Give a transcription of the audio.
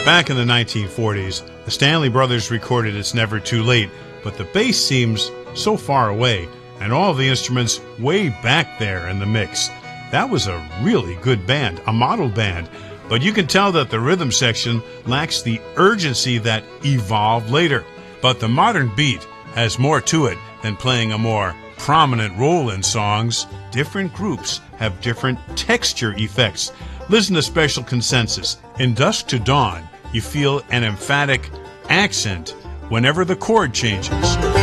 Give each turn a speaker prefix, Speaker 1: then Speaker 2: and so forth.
Speaker 1: Back in the 1940s, the Stanley Brothers recorded It's Never Too Late, but the bass seems so far away, and all of the instruments way back there in the mix. That was a really good band, a model band, but you can tell that the rhythm section lacks the urgency that evolved later. But the modern beat has more to it than playing a more prominent role in songs. Different groups have different texture effects. Listen to Special Consensus. In Dusk to Dawn, you feel an emphatic accent whenever the chord changes.